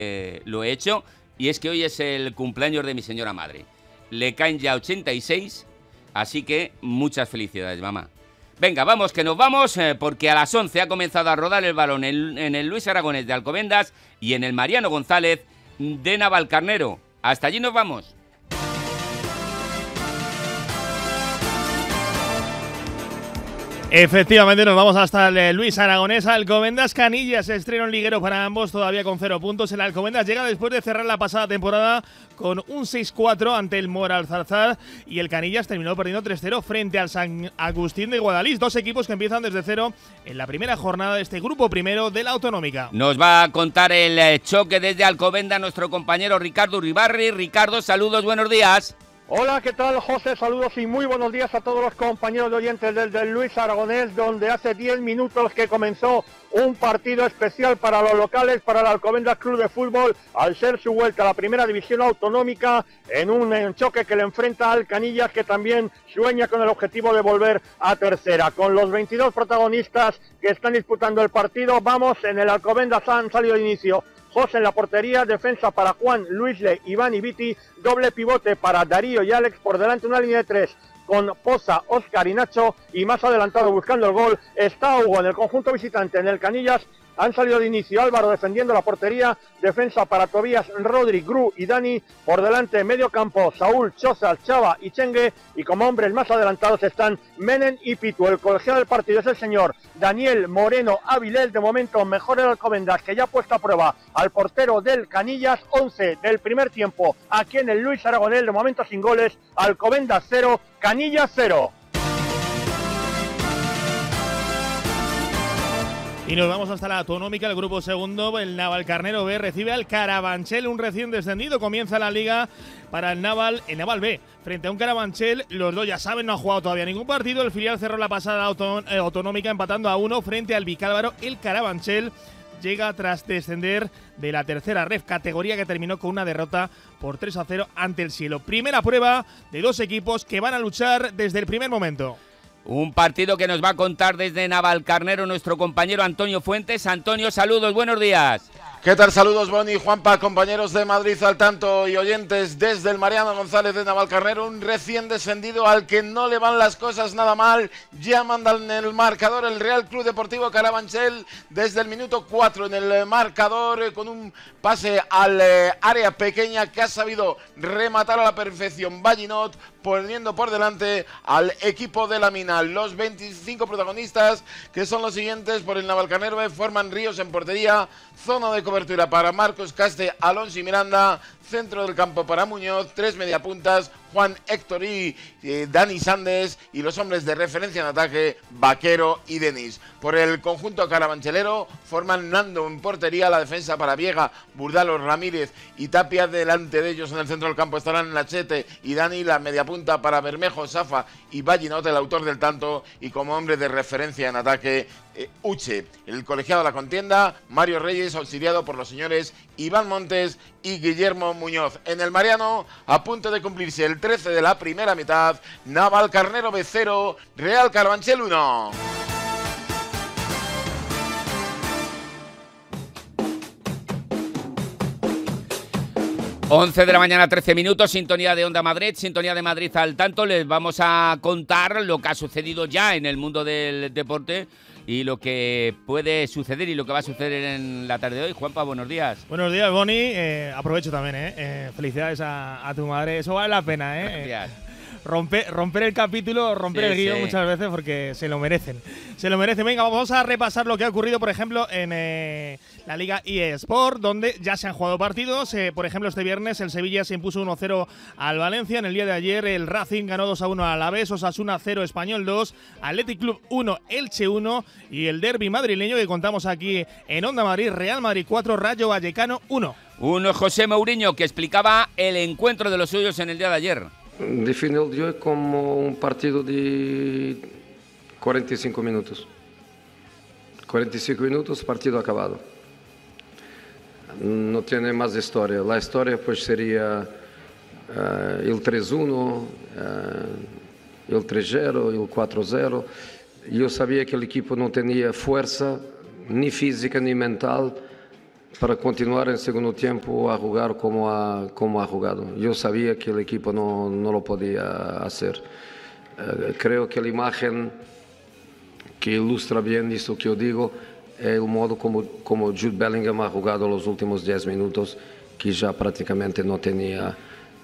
lo he hecho, y es que hoy es el cumpleaños de mi señora madre. Le caen ya 86, así que muchas felicidades, mamá. Venga, vamos, que nos vamos, porque a las 11 ha comenzado a rodar el balón en el Luis Aragonés de Alcobendas y en el Mariano González de Navalcarnero. Hasta allí nos vamos. Efectivamente, nos vamos hasta el Luis Aragonés. Alcobendas Canillas, estreno en liguero para ambos, todavía con 0 puntos. El Alcobendas llega después de cerrar la pasada temporada con un 6-4 ante el Moral Zarzal, y el Canillas terminó perdiendo 3-0 frente al San Agustín de Guadalís. Dos equipos que empiezan desde cero en la primera jornada de este grupo primero de la Autonómica. Nos va a contar el choque desde Alcobendas nuestro compañero Ricardo Uribarri. Ricardo, saludos, buenos días. Hola, ¿qué tal, José? Saludos y muy buenos días a todos los compañeros de oyentes del Luis Aragonés, donde hace 10 minutos que comenzó un partido especial para los locales, para el Alcobendas Club de Fútbol, al ser su vuelta a la primera división autonómica, en un choque que le enfrenta al Canillas, que también sueña con el objetivo de volver a tercera. Con los 22 protagonistas que están disputando el partido, vamos, en el Alcobendas han salido de inicio José en la portería, defensa para Juan, Luisle, Iván y Viti, doble pivote para Darío y Alex, por delante una línea de 3 con Poza, Óscar y Nacho, y más adelantado buscando el gol está Hugo. En el conjunto visitante, en el Canillas, han salido de inicio Álvaro defendiendo la portería, defensa para Tobías, Rodri, Gru y Dani, por delante medio campo Saúl, Chozas, Chava y Chengue, y como hombres más adelantados están Menen y Pitu. El colegiado del partido es el señor Daniel Moreno Avilés, de momento mejor el Alcobendas, que ya ha puesto a prueba al portero del Canillas. 11 del primer tiempo aquí en el Luis Aragonés, de momento sin goles, Alcobendas 0, Canillas 0. Y nos vamos hasta la Autonómica, el grupo segundo. El Navalcarnero B recibe al Carabanchel, un recién descendido. Comienza la liga para el Naval B frente a un Carabanchel. Los dos ya saben, no han jugado todavía ningún partido. El filial cerró la pasada autonómica empatando a 1 frente al Vicálvaro. El Carabanchel llega tras descender de la tercera ref, categoría que terminó con una derrota por 3-0 ante el Cielo. Primera prueba de dos equipos que van a luchar desde el primer momento. Un partido que nos va a contar desde Navalcarnero nuestro compañero Antonio Fuentes. Antonio, saludos, buenos días. ¿Qué tal? Saludos, Boni, Juanpa, compañeros de Madrid al tanto y oyentes desde el Mariano González de Navalcarnero, un recién descendido al que no le van las cosas nada mal. Ya mandan en el marcador el Real Club Deportivo Carabanchel desde el minuto 4 en el marcador, con un pase al área pequeña que ha sabido rematar a la perfección Vallinot, poniendo por delante al equipo de la Mina. Los 25 protagonistas, que son los siguientes: por el Navalcarnero B, forman Ríos en portería, zona de cobertura para Marcos Caste, Alonso y Miranda, centro del campo para Muñoz, 3 mediapuntas, Juan, Héctor y Dani Sandes, y los hombres de referencia en ataque, Vaquero y Denis. Por el conjunto carabanchelero forman Nando en portería, la defensa para Viega, Burdalos, Ramírez y Tapia. Delante de ellos en el centro del campo estarán Nachete y Dani, la mediapunta para Bermejo, Safa y Vallinot, el autor del tanto, y como hombre de referencia en ataque, Uche. El colegiado de la contienda, Mario Reyes, auxiliado por los señores Iván Montes y Guillermo Muñoz. En el Mariano, a punto de cumplirse el 13 de la primera mitad, Navalcarnero B 0, Real Carabanchel 1. Once de la mañana, 13 minutos, sintonía de Onda Madrid, sintonía de Madrid al tanto. Les vamos a contar lo que ha sucedido ya en el mundo del deporte y lo que puede suceder y lo que va a suceder en la tarde de hoy. Juanpa, buenos días. Buenos días, Boni. Aprovecho también, felicidades a tu madre. Eso vale la pena, Gracias. Romper el capítulo, romper el guión muchas veces, porque se lo merecen. Se lo merecen. Venga, vamos a repasar lo que ha ocurrido, por ejemplo, en la Liga eSport, donde ya se han jugado partidos. Por ejemplo, este viernes el Sevilla se impuso 1-0 al Valencia. En el día de ayer el Racing ganó 2-1 al Alavés, Osasuna 0, Español 2, Athletic Club 1, Elche 1, y el derbi madrileño que contamos aquí en Onda Madrid, Real Madrid 4, Rayo Vallecano 1. Un José Mourinho que explicaba el encuentro de los suyos en el día de ayer. Define el día como un partido de 45 minutos. 45 minutos, partido acabado. No tiene más historia. La historia pues sería el 3-1, el 3-0, el 4-0. Yo sabía que el equipo no tenía fuerza, ni física ni mental, para continuar en segundo tiempo a jugar como ha jugado. Yo sabía que el equipo no lo podía hacer. Creo que la imagen que ilustra bien esto que yo digo es el modo como Jude Bellingham ha jugado los últimos 10 minutos, que ya prácticamente no tenía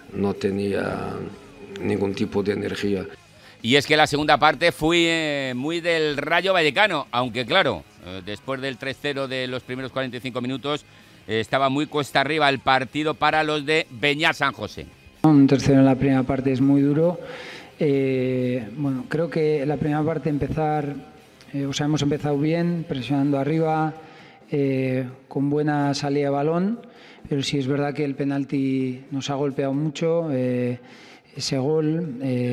ningún tipo de energía. Y es que la segunda parte fue muy del Rayo Vallecano, aunque claro, después del 3-0 de los primeros 45 minutos, estaba muy cuesta arriba el partido para los de Beñat San José. Un 3-0 en la primera parte es muy duro. Bueno, creo que la primera parte hemos empezado bien, presionando arriba, con buena salida de balón, pero sí es verdad que el penalti nos ha golpeado mucho. Ese gol,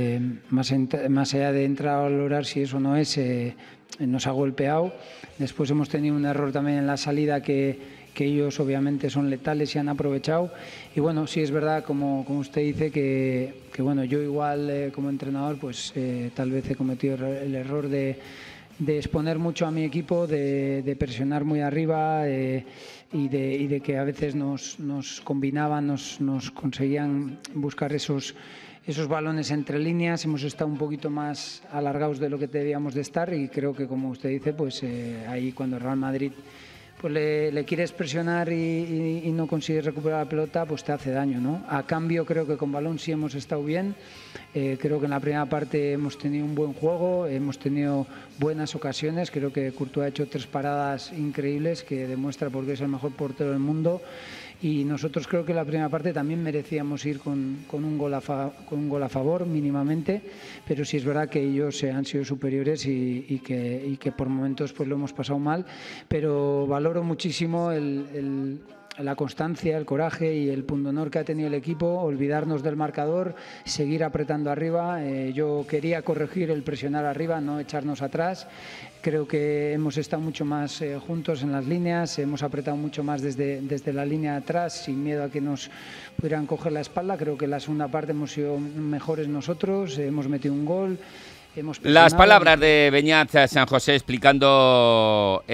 más allá de entrar a valorar si eso no es, nos ha golpeado. Después hemos tenido un error también en la salida que ellos obviamente son letales y han aprovechado. Y bueno, sí es verdad, como usted dice, que bueno, yo igual como entrenador pues tal vez he cometido el error de exponer mucho a mi equipo, de presionar muy arriba y de que a veces nos combinaban, nos conseguían buscar esos balones entre líneas. Hemos estado un poquito más alargados de lo que debíamos de estar y creo que, como usted dice, pues ahí cuando el Real Madrid pues le quieres presionar y no consigues recuperar la pelota, pues te hace daño, ¿no? A cambio, creo que con balón sí hemos estado bien. Creo que en la primera parte hemos tenido un buen juego, hemos tenido buenas ocasiones. Creo que Courtois ha hecho 3 paradas increíbles que demuestra por qué es el mejor portero del mundo. Y nosotros creo que en la primera parte también merecíamos ir con un gol a favor mínimamente, pero sí es verdad que ellos han sido superiores y que por momentos pues lo hemos pasado mal, pero valoro muchísimo la constancia, el coraje y el pundonor que ha tenido el equipo, olvidarnos del marcador, seguir apretando arriba. Yo quería corregir el presionar arriba, no echarnos atrás. Creo que hemos estado mucho más juntos en las líneas, hemos apretado mucho más desde la línea de atrás, sin miedo a que nos pudieran coger la espalda. Creo que en la segunda parte hemos sido mejores nosotros, hemos metido un gol. Las palabras de Beñat San José explicando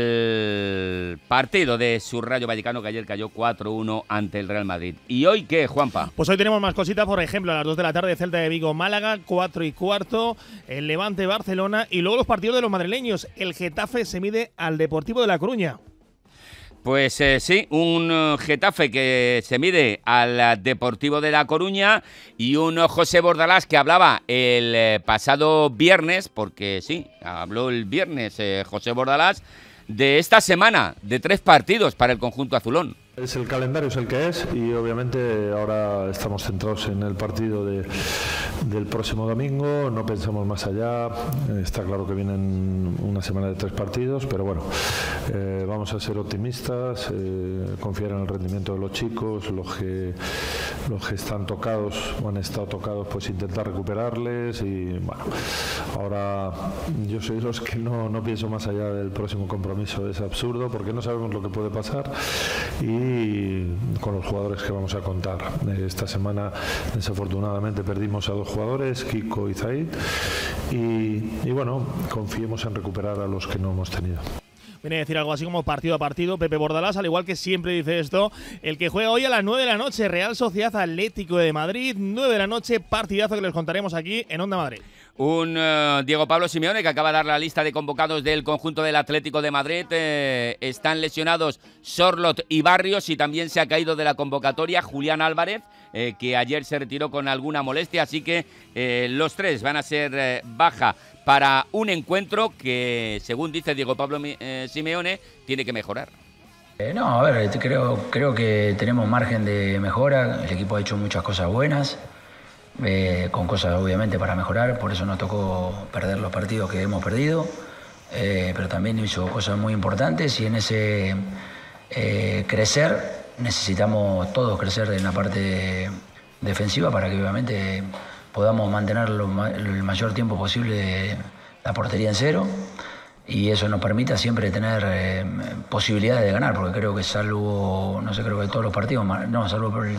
el partido de su Rayo Vallecano, que ayer cayó 4-1 ante el Real Madrid. ¿Y hoy qué, Juanpa? Pues hoy tenemos más cositas, por ejemplo, a las 2 de la tarde Celta de Vigo Málaga, 4:15, el Levante Barcelona y luego los partidos de los madrileños. El Getafe se mide al Deportivo de La Coruña. Pues sí, un Getafe que se mide al Deportivo de La Coruña y un José Bordalás que hablaba el pasado viernes, porque sí, habló el viernes José Bordalás, de esta semana, de 3 partidos para el conjunto azulón. El calendario es el que es y obviamente ahora estamos centrados en el partido del próximo domingo, no pensamos más allá. Está claro que vienen una semana de 3 partidos, pero bueno, vamos a ser optimistas, confiar en el rendimiento de los chicos, los que están tocados o han estado tocados, pues intentar recuperarles y bueno, ahora yo soy de los que no pienso más allá del próximo compromiso, es absurdo porque no sabemos lo que puede pasar y con los jugadores que vamos a contar. Esta semana desafortunadamente perdimos a 2 jugadores, Kiko y Zaid, y bueno, confiemos en recuperar a los que no hemos tenido. Viene a decir algo así como partido a partido Pepe Bordalás, al igual que siempre dice esto, el que juega hoy a las 9 de la noche, Real Sociedad Atlético de Madrid, 9 de la noche, partidazo que les contaremos aquí en Onda Madrid. Un Diego Pablo Simeone que acaba de dar la lista de convocados del conjunto del Atlético de Madrid. Están lesionados Sorloth y Barrios y también se ha caído de la convocatoria Julián Álvarez, que ayer se retiró con alguna molestia, así que los 3 van a ser baja para un encuentro que, según dice Diego Pablo Simeone, tiene que mejorar. No, a ver, creo que tenemos margen de mejora, el equipo ha hecho muchas cosas buenas. Con cosas obviamente para mejorar, por eso nos tocó perder los partidos que hemos perdido, pero también hizo cosas muy importantes y en ese crecer necesitamos todos crecer en la parte defensiva para que obviamente podamos mantener el mayor tiempo posible la portería en cero y eso nos permita siempre tener posibilidades de ganar, porque creo que salvo, no sé, creo que todos los partidos, no, salvo por el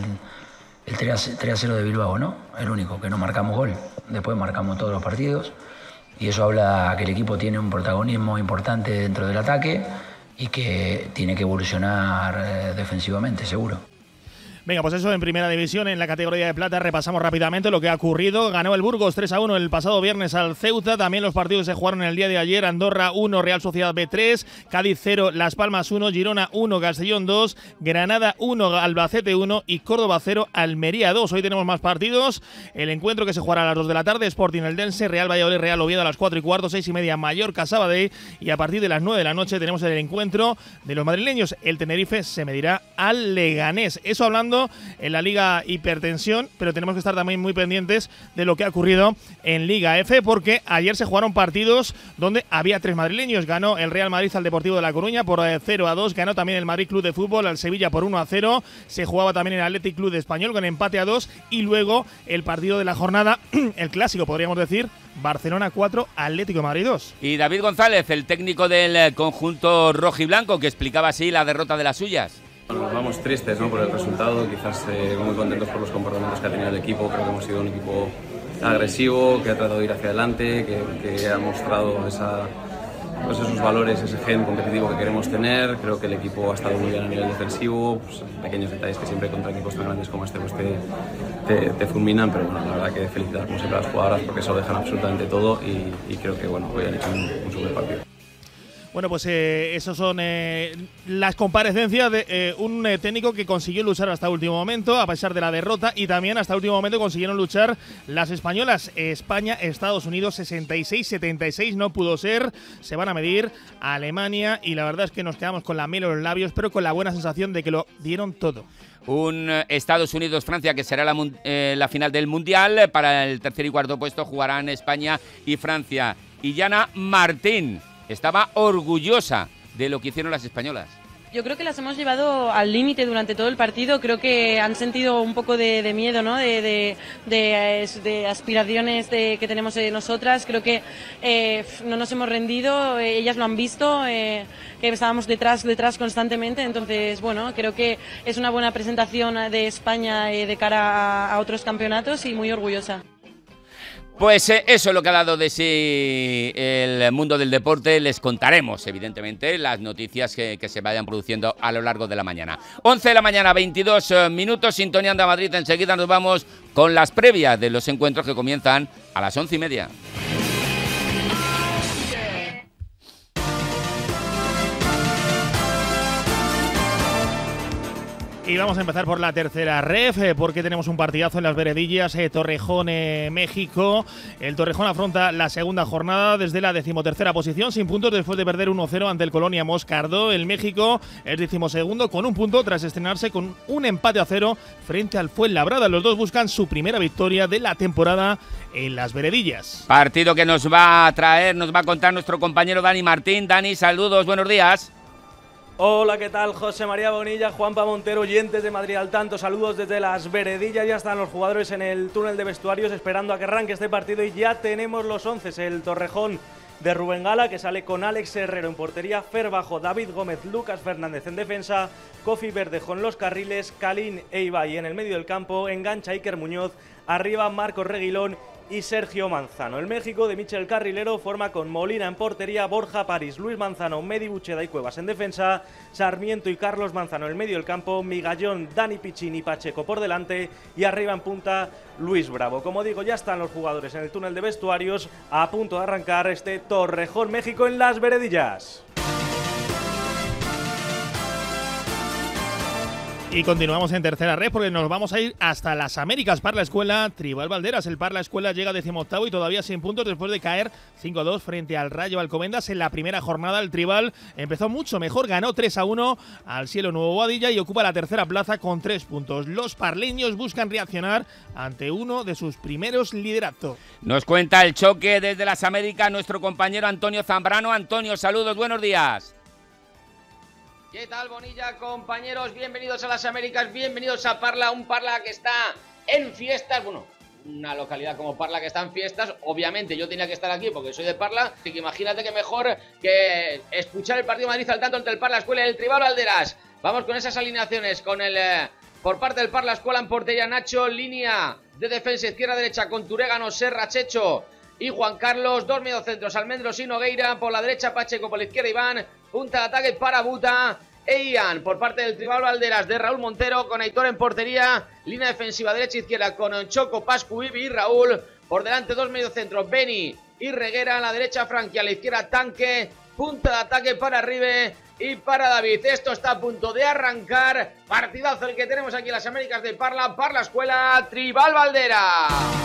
3-0 de Bilbao, ¿no? El único, que no marcamos gol. Después marcamos todos los partidos y eso habla que el equipo tiene un protagonismo importante dentro del ataque y que tiene que evolucionar defensivamente, seguro. Venga, pues eso en primera división, en la categoría de plata, repasamos rápidamente lo que ha ocurrido. Ganó el Burgos 3-1 el pasado viernes al Ceuta. También los partidos se jugaron el día de ayer. Andorra 1, Real Sociedad B 3, Cádiz 0, Las Palmas 1, Girona 1, Castellón 2, Granada 1, Albacete 1 y Córdoba 0, Almería 2. Hoy tenemos más partidos. El encuentro que se jugará a las 2 de la tarde, Sporting Eldense, Real Valladolid, Real Oviedo a las 4:15, 6:30, Mallorca, Sabadell. Y a partir de las 9 de la noche tenemos el encuentro de los madrileños. El Tenerife se medirá al Leganés. Eso hablando en la Liga Hipertensión, pero tenemos que estar también muy pendientes de lo que ha ocurrido en Liga F, porque ayer se jugaron partidos donde había 3 madrileños. Ganó el Real Madrid al Deportivo de La Coruña por 0-2, ganó también el Madrid Club de Fútbol al Sevilla por 1-0, se jugaba también el Athletic Club de Español con empate a 2 y luego el partido de la jornada, el clásico podríamos decir, Barcelona 4, Atlético de Madrid 2. Y David González, el técnico del conjunto rojiblanco, que explicaba así la derrota de las suyas. Bueno, nos vamos tristes, ¿no?, por el resultado, quizás muy contentos por los comportamientos que ha tenido el equipo. Creo que hemos sido un equipo agresivo, que ha tratado de ir hacia adelante, que ha mostrado esos valores, ese gen competitivo que queremos tener. Creo que el equipo ha estado muy bien a nivel defensivo, pues, pequeños detalles que siempre contra equipos tan grandes como este pues te fulminan, pero bueno, la verdad que felicitar como siempre a las jugadoras porque eso lo dejan absolutamente todo y creo que bueno, hoy han hecho un super partido. Bueno, pues esos son las comparecencias de un técnico que consiguió luchar hasta el último momento, a pesar de la derrota, y también hasta el último momento consiguieron luchar las españolas. España, Estados Unidos, 66-76, no pudo ser. Se van a medir a Alemania y la verdad es que nos quedamos con la miel en los labios, pero con la buena sensación de que lo dieron todo. Un Estados Unidos-Francia que será la final del Mundial. Para el tercer y cuarto puesto jugarán España y Francia. Y Yana Martín estaba orgullosa de lo que hicieron las españolas. Yo creo que las hemos llevado al límite durante todo el partido. Creo que han sentido un poco de miedo, ¿no?, de aspiraciones que tenemos nosotras. Creo que no nos hemos rendido, ellas lo han visto, que estábamos detrás constantemente. Entonces, bueno, creo que es una buena presentación de España de cara a otros campeonatos y muy orgullosa. Pues eso es lo que ha dado de sí el mundo del deporte. Les contaremos, evidentemente, las noticias que se vayan produciendo a lo largo de la mañana. 11 de la mañana, 22 minutos, sintoneando a Madrid. Enseguida nos vamos con las previas de los encuentros que comienzan a las 11:30. Y vamos a empezar por la tercera ref, porque tenemos un partidazo en las Veredillas, Torrejón, México. El Torrejón afronta la segunda jornada desde la 13ª posición, sin puntos después de perder 1-0 ante el Colonia Moscardó. El México es 12º con un punto tras estrenarse con un empate a 0 frente al Fuenlabrada. Los dos buscan su primera victoria de la temporada en las Veredillas. Partido que nos va a contar nuestro compañero Dani Martín. Dani, saludos, buenos días. Hola, ¿qué tal? José María Bonilla, Juanpa Montero, oyentes de Madrid al tanto, saludos desde las Veredillas. Ya están los jugadores en el túnel de vestuarios esperando a que arranque este partido y ya tenemos los 11. El Torrejón de Rubén Gala, que sale con Alex Herrero en portería, Fer Bajo, David Gómez, Lucas Fernández en defensa, Kofi Verdejo en los carriles, Kalin e Ibai en el medio del campo, engancha Iker Muñoz, arriba Marcos Reguilón y Sergio Manzano. El México de Michel Carrilero forma con Molina en portería, Borja París, Luis Manzano, Medi Bucheda y Cuevas en defensa, Sarmiento y Carlos Manzano en el medio del campo, Migallón, Dani Pichín y Pacheco por delante y arriba en punta Luis Bravo. Como digo, ya están los jugadores en el túnel de vestuarios a punto de arrancar este Torrejón México en las Veredillas. Y continuamos en tercera red porque nos vamos a ir hasta las Américas. Parla Escuela, Tribal Valderas. El Parla Escuela llega 18º y todavía sin puntos después de caer 5-2 frente al Rayo Alcobendas. En la primera jornada el Tribal empezó mucho mejor, ganó 3-1 al Cielo Nuevo Boadilla y ocupa la tercera plaza con 3 puntos. Los parleños buscan reaccionar ante uno de sus primeros lideratos. Nos cuenta el choque desde las Américas nuestro compañero Antonio Zambrano. Antonio, saludos, buenos días. ¿Qué tal, Bonilla, compañeros? Bienvenidos a las Américas, bienvenidos a Parla, un Parla que está en fiestas. Bueno, una localidad como Parla que está en fiestas. Obviamente yo tenía que estar aquí porque soy de Parla, así que imagínate que mejor que escuchar el partido de Madrid al tanto entre el Parla Escuela y el Tribal Valderas. Vamos con esas alineaciones, con el por parte del Parla Escuela en portería Nacho, línea de defensa izquierda-derecha con Turégano, Serra, Checho y Juan Carlos, dos mediocentros, Almendros y Nogueira, por la derecha Pacheco, por la izquierda Iván, punta de ataque para Buta e Ian. Por parte del Tribal Valderas de Raúl Montero, con Aitor en portería, línea defensiva derecha-izquierda con Choco, Pascu, Ibi y Raúl. Por delante dos mediocentros, Beni y Reguera. A la derecha Frankie, a la izquierda Tanque. Punta de ataque para Ribe y para David. Esto está a punto de arrancar. Partidazo el que tenemos aquí en las Américas de Parla, Parla Escuela, Tribal Valderas.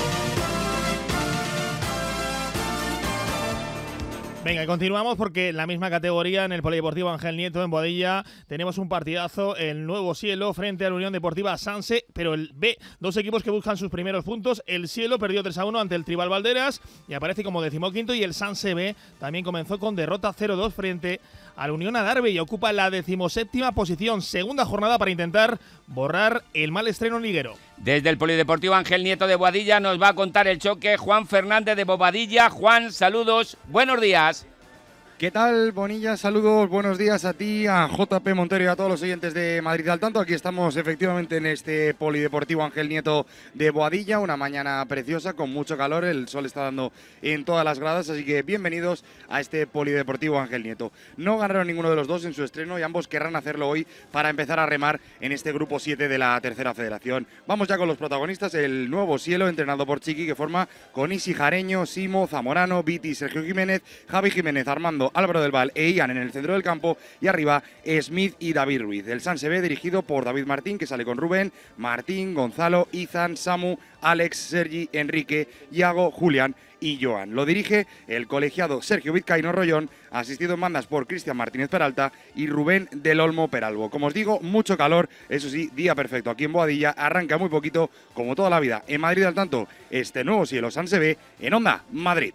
Venga, y continuamos porque en la misma categoría, en el Polideportivo Ángel Nieto en Boadilla, tenemos un partidazo, el Nuevo Cielo frente a la Unión Deportiva Sanse, pero el B, dos equipos que buscan sus primeros puntos. El Cielo perdió 3-1 ante el Tribal Valderas y aparece como 15º, y el Sanse B también comenzó con derrota 0-2 frente a la Unión Adarve y ocupa la 17ª posición. Segunda jornada para intentar borrar el mal estreno liguero. Desde el Polideportivo Ángel Nieto de Boadilla nos va a contar el choque Juan Fernández de Bobadilla. Juan, saludos, buenos días. ¿Qué tal, Bonilla? Saludos, buenos días a ti, a JP Montero y a todos los oyentes de Madrid al Tanto. Aquí estamos efectivamente en este Polideportivo Ángel Nieto de Boadilla, una mañana preciosa con mucho calor, el sol está dando en todas las gradas, así que bienvenidos a este Polideportivo Ángel Nieto. No ganaron ninguno de los dos en su estreno y ambos querrán hacerlo hoy para empezar a remar en este grupo 7 de la tercera federación. Vamos ya con los protagonistas, el Nuevo Cielo, entrenado por Chiqui, que forma con Isi Jareño, Simo, Zamorano, Viti, Sergio Jiménez, Javi Jiménez, Armando, Álvaro del Val e Ian en el centro del campo, y arriba Smith y David Ruiz. El Sanse B dirigido por David Martín, que sale con Rubén, Martín, Gonzalo, Izan, Samu, Alex, Sergi, Enrique, Iago, Julián y Joan. Lo dirige el colegiado Sergio Vizcaíno Rollón, asistido en bandas por Cristian Martínez Peralta y Rubén del Olmo Peralbo. Como os digo, mucho calor, eso sí, día perfecto aquí en Boadilla, arranca muy poquito, como toda la vida. En Madrid al Tanto, este Nuevo Cielo Sanse B en Onda Madrid.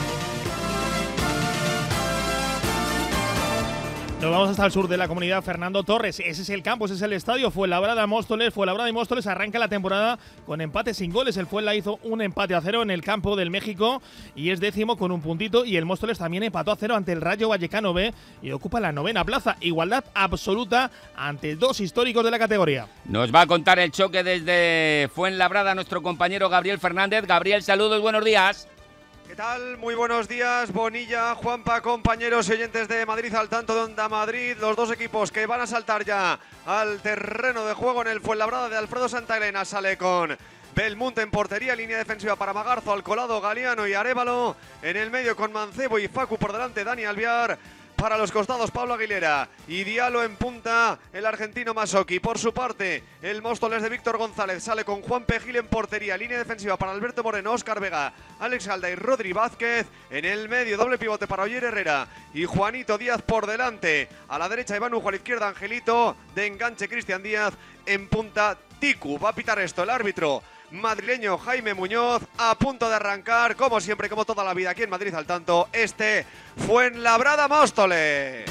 Nos vamos hasta el sur de la comunidad, Fernando Torres. Ese es el campo, ese es el estadio. Fuenlabrada y Móstoles arranca la temporada con empate sin goles. El Fuenla hizo un empate a 0 en el campo del México y es 10º con un puntito. Y el Móstoles también empató a 0 ante el Rayo Vallecano B y ocupa la 9ª plaza. Igualdad absoluta ante dos históricos de la categoría. Nos va a contar el choque desde Fuenlabrada nuestro compañero Gabriel Fernández. Gabriel, saludos, buenos días. ¿Qué tal? Muy buenos días, Bonilla, Juanpa, compañeros y oyentes de Madrid al Tanto de Onda Madrid. Los dos equipos que van a saltar ya al terreno de juego en el Fuenlabrada de Alfredo Santaelena. Sale con Belmonte en portería, línea defensiva para Magarzo, Alcolado, Galeano y Arévalo. En el medio con Mancebo y Facu, por delante Dani Alviar. Para los costados Pablo Aguilera y Diallo en punta, el argentino Masoki. Por su parte, el Móstoles de Víctor González sale con Juan Pejil en portería, línea defensiva para Alberto Moreno, Óscar Vega, Alex Alda y Rodri Vázquez. En el medio, doble pivote para Oyer Herrera y Juanito Díaz por delante. A la derecha Iván Ujo, a la izquierda Angelito, de enganche Cristian Díaz, en punta Ticu. Va a pitar esto el árbitro madrileño Jaime Muñoz, a punto de arrancar, como siempre, como toda la vida aquí en Madrid al Tanto, este Fuenlabrada Móstoles.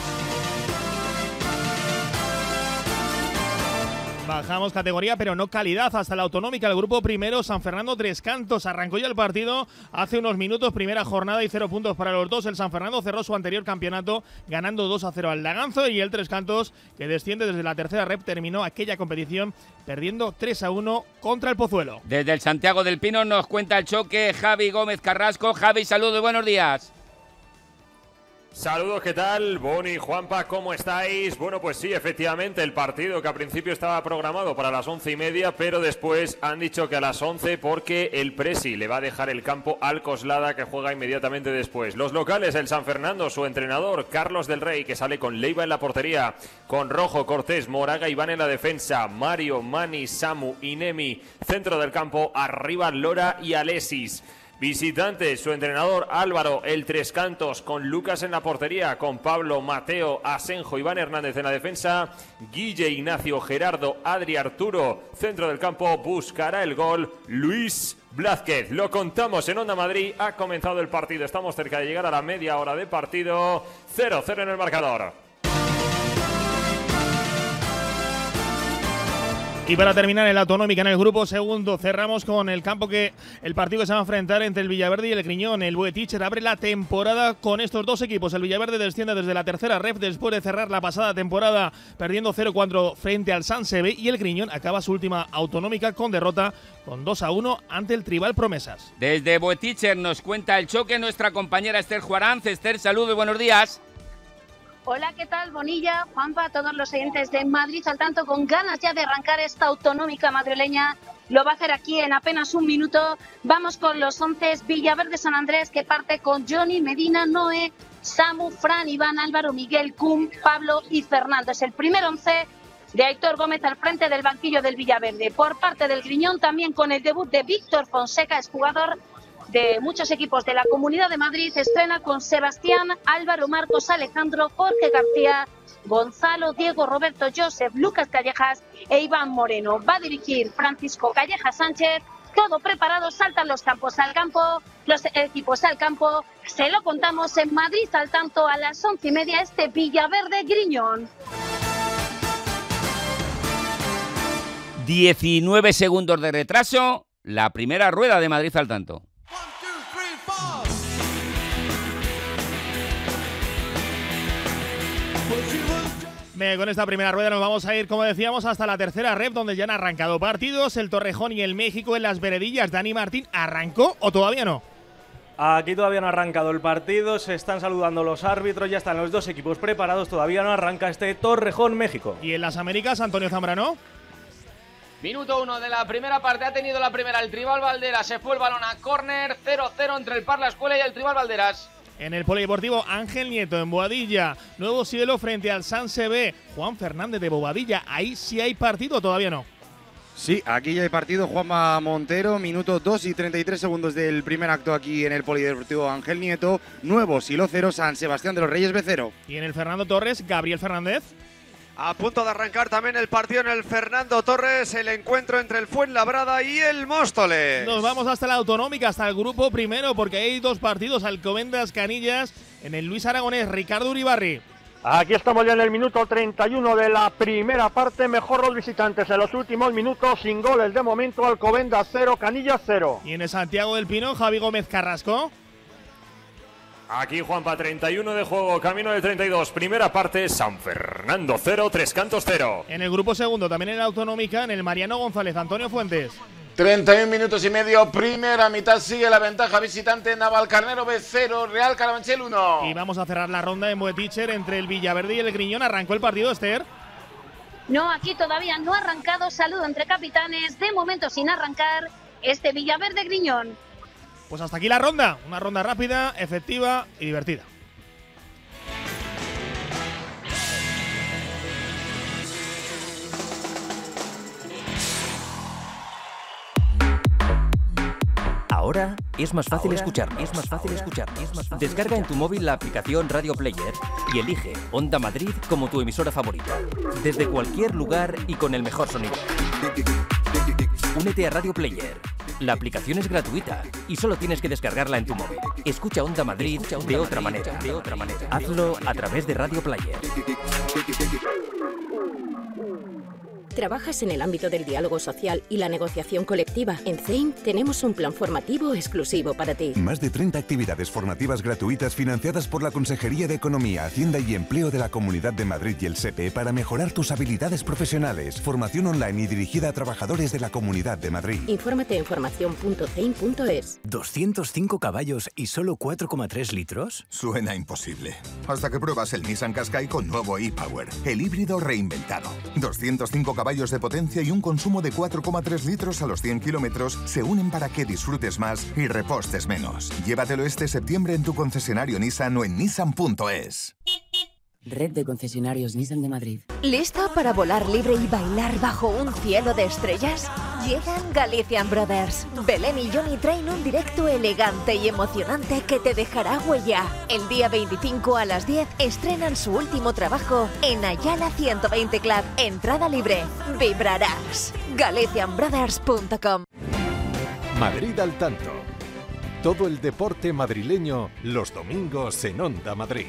Bajamos categoría, pero no calidad, hasta la autonómica. El grupo primero, San Fernando Tres Cantos. Arrancó ya el partido hace unos minutos, primera jornada y 0 puntos para los dos. El San Fernando cerró su anterior campeonato ganando 2-0 al Laganzo, y el Tres Cantos, que desciende desde la tercera rep, terminó aquella competición perdiendo 3-1 contra el Pozuelo. Desde el Santiago del Pino nos cuenta el choque Javi Gómez Carrasco. Javi, saludos, buenos días. Saludos, ¿qué tal? Boni, Juanpa, ¿cómo estáis? Bueno, pues sí, efectivamente, el partido que a principio estaba programado para las 11:30, pero después han dicho que a las 11 porque el Presi le va a dejar el campo al Coslada, que juega inmediatamente después. Los locales, el San Fernando, su entrenador, Carlos del Rey, que sale con Leiva en la portería, con Rojo, Cortés, Moraga, Iván en la defensa, Mario, Mani, Samu, Inemi, centro del campo, arriba Lora y Alesis. Visitantes, su entrenador Álvaro, el Tres Cantos, con Lucas en la portería, con Pablo, Mateo, Asenjo, Iván Hernández en la defensa, Guille, Ignacio, Gerardo, Adri, Arturo, centro del campo, buscará el gol Luis Blázquez. Lo contamos en Onda Madrid, ha comenzado el partido, estamos cerca de llegar a la media hora de partido, 0-0 en el marcador. Y para terminar en la autonómica, en el grupo segundo, cerramos con el partido que se va a enfrentar entre el Villaverde y el Griñón. El Boeticher abre la temporada con estos dos equipos. El Villaverde desciende desde la tercera ref después de cerrar la pasada temporada perdiendo 0-4 frente al Sanse B, y el Griñón acaba su última autonómica con derrota con 2-1 ante el Tribal Promesas. Desde Boeticher nos cuenta el choque nuestra compañera Esther Juaranz. Esther, saludos, buenos días. Hola, ¿qué tal, Bonilla, Juanpa, todos los oyentes de Madrid al tanto, con ganas ya de arrancar esta autonómica madrileña? Lo va a hacer aquí en apenas un minuto. Vamos con los 11. Villaverde San Andrés, que parte con Johnny, Medina, Noé, Samu, Fran, Iván, Álvaro, Miguel, Cum, Pablo y Fernando. Es el primer 11 de Aitor Gómez al frente del banquillo del Villaverde. Por parte del Griñón, también con el debut de Víctor Fonseca, es jugador de muchos equipos de la Comunidad de Madrid, estrena con Sebastián, Álvaro, Marcos, Alejandro, Jorge García, Gonzalo, Diego, Roberto, Joseph, Lucas Callejas e Iván Moreno. Va a dirigir Francisco Callejas Sánchez. Todo preparado, saltan los equipos al campo. Se lo contamos en Madrid al tanto a las 11:30, este Villaverde Griñón. 19 segundos de retraso, la primera rueda de Madrid al tanto. Con esta primera rueda nos vamos a ir, como decíamos, hasta la tercera rep, donde ya han arrancado partidos. El Torrejón y el México en las veredillas. Dani Martín, ¿arrancó o todavía no? Aquí todavía no ha arrancado el partido, se están saludando los árbitros, ya están los dos equipos preparados, todavía no arranca este Torrejón-México. ¿Y en las Américas, Antonio Zambrano? Minuto 1 de la primera parte, ha tenido la primera el Tribal Valderas, se fue el balón a córner, 0-0 entre el Parla Escuela y el Tribal Valderas. En el Polideportivo Ángel Nieto, en Boadilla, Nuevo Cielo frente al San CB, Juan Fernández de Bobadilla. Ahí sí hay partido, todavía no. Sí, aquí ya hay partido, Juanma Montero, minuto 2 y 33 segundos del primer acto aquí en el Polideportivo Ángel Nieto. Nuevo Silo 0, San Sebastián de los Reyes B0. Y en el Fernando Torres, Gabriel Fernández. A punto de arrancar también el partido en el Fernando Torres, el encuentro entre el Fuenlabrada y el Móstoles. Nos vamos hasta la autonómica, hasta el grupo primero, porque hay dos partidos, Alcobendas Canillas, en el Luis Aragonés, Ricardo Uribarri. Aquí estamos ya en el minuto 31 de la primera parte, mejor los visitantes en los últimos minutos, sin goles de momento, Alcobendas 0, Canillas 0. Y en el Santiago del Pino, Javi Gómez Carrasco. Aquí Juanpa, 31 de juego, camino del 32, primera parte, San Fernando 0, Tres Cantos 0. En el grupo segundo, también en la autonómica, en el Mariano González, Antonio Fuentes. 31 minutos y medio, primera mitad, sigue la ventaja visitante, Navalcarnero B0, Real Carabanchel 1. Y vamos a cerrar la ronda en Boeticher entre el Villaverde y el Griñón. ¿Arrancó el partido, Esther? No, aquí todavía no ha arrancado. Saludo entre capitanes, de momento sin arrancar, este Villaverde Griñón. Pues hasta aquí la ronda, una ronda rápida, efectiva y divertida. Ahora es más fácil escucharnos. Descarga en tu móvil la aplicación Radio Player y elige Onda Madrid como tu emisora favorita. Desde cualquier lugar y con el mejor sonido. Únete a Radio Player. La aplicación es gratuita y solo tienes que descargarla en tu móvil. Escucha Onda Madrid de otra manera. Hazlo a través de Radio Player. ¿Trabajas en el ámbito del diálogo social y la negociación colectiva? En CEIM tenemos un plan formativo exclusivo para ti. Más de 30 actividades formativas gratuitas financiadas por la Consejería de Economía, Hacienda y Empleo de la Comunidad de Madrid y el SEPE para mejorar tus habilidades profesionales. Formación online y dirigida a trabajadores de la Comunidad de Madrid. Infórmate en formación.ceim.es. ¿205 caballos y solo 4,3 litros? Suena imposible. Hasta que pruebas el Nissan Qashqai con nuevo e-Power, el híbrido reinventado. 205 caballos de potencia y un consumo de 4,3 litros a los 100 kilómetros se unen para que disfrutes más y repostes menos. Llévatelo este septiembre en tu concesionario Nissan o en nissan.es. Red de concesionarios Nissan de Madrid. ¿Listo para volar libre y bailar bajo un cielo de estrellas? Llegan Galician Brothers. Belén y Johnny traen un directo elegante y emocionante que te dejará huella. El día 25 a las 10 estrenan su último trabajo en Ayala 120 Club. Entrada libre. Vibrarás. GalicianBrothers.com. Madrid al tanto. Todo el deporte madrileño los domingos en Onda Madrid.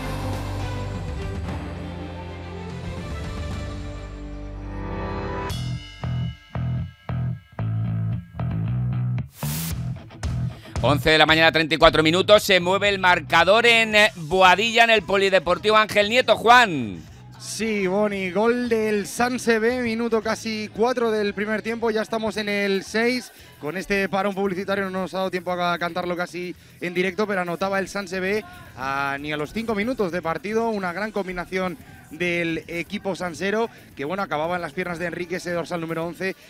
Once de la mañana, 34 minutos. Se mueve el marcador en Boadilla, en el Polideportivo Ángel Nieto, Juan. Sí, Boni, gol del Sanse B, minuto casi 4 del primer tiempo, ya estamos en el 6. Con este parón publicitario no nos ha dado tiempo a cantarlo casi en directo, pero anotaba el Sanse B ni a los 5 minutos de partido, una gran combinación del equipo sansero, que bueno, acababa en las piernas de Enrique, ese dorsal número 11,